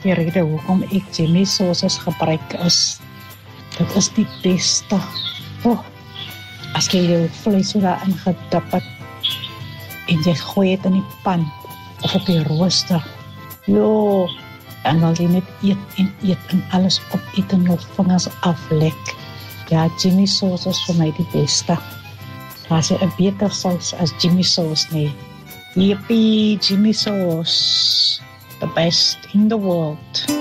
Die rede hoekom ek Jimmy sauces gebruik is, dit is die beste. As jy jou vlees so daarin gedip het, en jy gooi het in die pan, of op die rooster, en dan jy net eet en alles opeet en jou vingers aflek. Ja, Jimmy sauce is vir my die beste. Daar is 'n beter saus as Jimmy sauce nie. Yippie, Jimmy sauce, the best in the world.